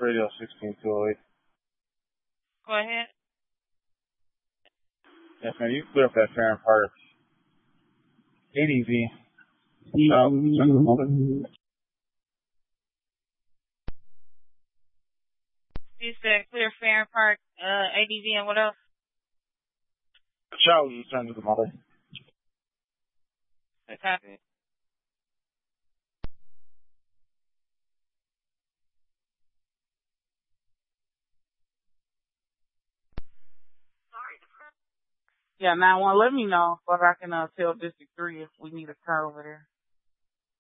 Radio 16208. Go ahead. Yes, man, you can clear up that Farron Park ADV. You said clear Farron Park, ADV, and what else? The child was returned to the mother. Good copy. Yeah, 911, let me know, but I can tell District 3 if we need a car over there.